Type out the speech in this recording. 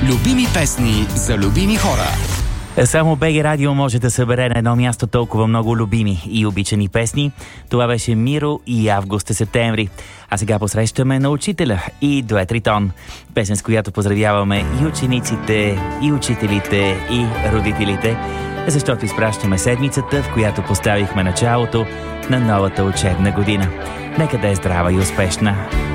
Любими песни за любими хора. Само БГ Радио може да събере на едно място толкова много любими и обичани песни. Това беше Миро и Август септември. А сега посрещаме на учителя и дует Ритон. Песен, с която поздравяваме и учениците, и учителите, и родителите, защото изпращаме седмицата, в която поставихме началото на новата учебна година. Нека да е здрава и успешна!